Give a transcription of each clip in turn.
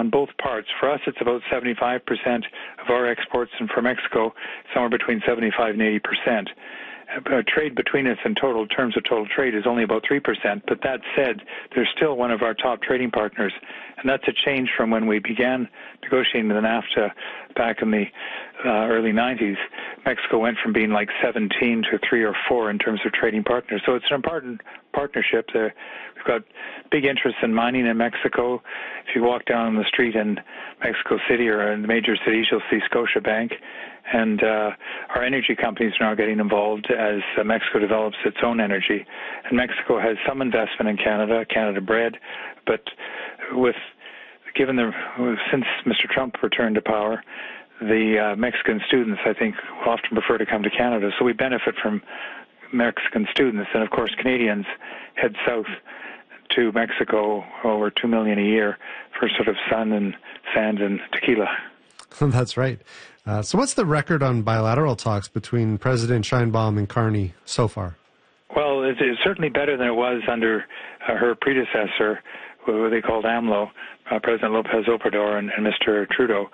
on both parts. For us, it's about 75% of our exports, and for Mexico, somewhere between 75 and 80%. Trade between us in total terms of total trade is only about 3%, but that said, they're still one of our top trading partners, and that's a change from when we began negotiating the NAFTA back in the early 90s. Mexico went from being like 17 to 3 or 4 in terms of trading partners, so it's an important partnership. We've got big interest in mining in Mexico. If you walk down the street in Mexico City or in the major cities, you'll see Scotiabank. And our energy companies are now getting involved as Mexico develops its own energy. And Mexico has some investment in Canada, Canada Bread, but since Mr. Trump returned to power, the Mexican students, I think, often prefer to come to Canada. So we benefit from Mexican students, and of course Canadians head south to Mexico, over 2 million a year, for sort of sun and sand and tequila. That's right. So what's the record on bilateral talks between President Sheinbaum and Carney so far? Well, it's certainly better than it was under her predecessor, who they called AMLO, President Lopez Obrador and Mr. Trudeau.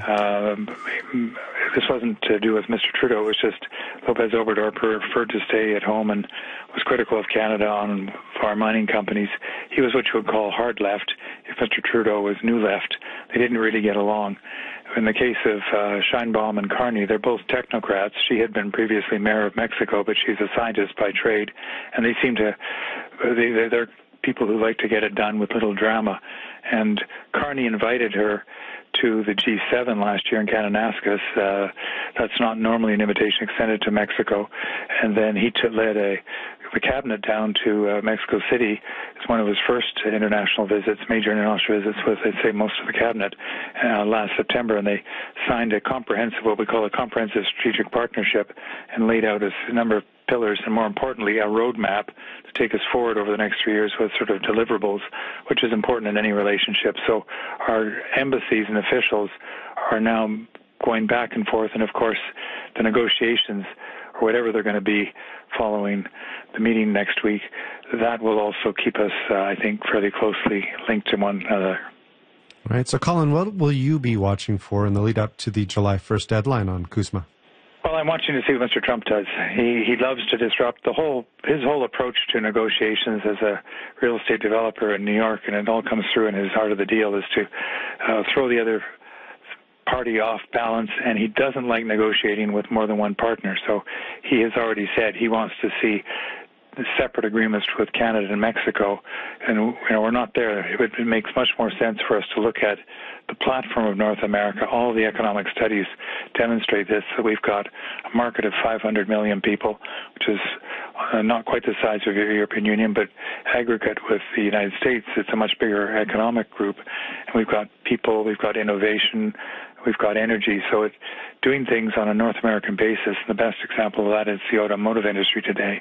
Mm-hmm. This wasn't to do with Mr. Trudeau. It was just Lopez Obrador preferred to stay at home and was critical of Canada on our mining companies. He was what you would call hard left. If Mr. Trudeau was new left, they didn't really get along. In the case of Sheinbaum and Carney, they're both technocrats. She had been previously mayor of Mexico, but she's a scientist by trade, and they seem to they're people who like to get it done with little drama. And Carney invited her to the G7 last year in Kananaskis. That's not normally an invitation extended to Mexico. And then he led the cabinet down to Mexico City. It's one of his first international visits, major international visits, with, I'd say, most of the cabinet last September. And they signed what we call a comprehensive strategic partnership, and laid out a number of pillars, and more importantly, a roadmap to take us forward over the next 3 years with sort of deliverables, which is important in any relationship. So our embassies and officials are now going back and forth, and of course the negotiations, or whatever they're going to be following the meeting next week, that will also keep us, I think, fairly closely linked to one another. All right. So, Colin, what will you be watching for in the lead up to the July 1st deadline on CUSMA? Well, I'm watching to see what Mr. Trump does. He loves to disrupt his whole approach to negotiations as a real estate developer in New York, and it all comes through in his heart of the deal, is to throw the other party off balance, and he doesn't like negotiating with more than one partner. So he has already said he wants to see separate agreements with Canada and Mexico, and we're not there. It makes much more sense for us to look at the platform of North America. All the economic studies demonstrate this, that we've got a market of 500 million people, which is not quite the size of the European Union, but aggregate with the United States, it's a much bigger economic group. And we've got people, we've got innovation, we've got energy. So doing things on a North American basis, and the best example of that is the automotive industry today,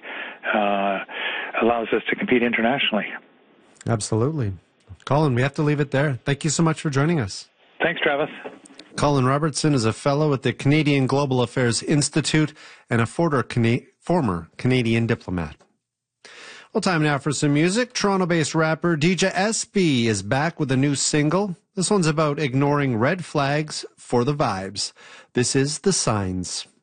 allows us to compete internationally. Absolutely. Colin, we have to leave it there. Thank you so much for joining us. Thanks, Travis. Colin Robertson is a fellow at the Canadian Global Affairs Institute and a former Canadian diplomat. Well, time now for some music. Toronto-based rapper DJ SB is back with a new single. This one's about ignoring red flags for the vibes. This is The Signs.